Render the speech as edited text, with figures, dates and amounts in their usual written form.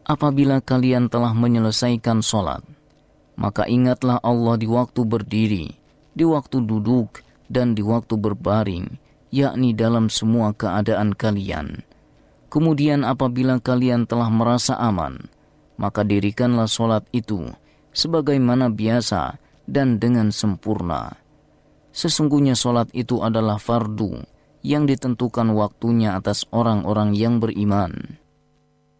Apabila kalian telah menyelesaikan sholat, maka ingatlah Allah di waktu berdiri, di waktu duduk, dan di waktu berbaring, yakni dalam semua keadaan kalian. Kemudian apabila kalian telah merasa aman, maka dirikanlah sholat itu sebagaimana biasa dan dengan sempurna. Sesungguhnya sholat itu adalah fardu yang ditentukan waktunya atas orang-orang yang beriman.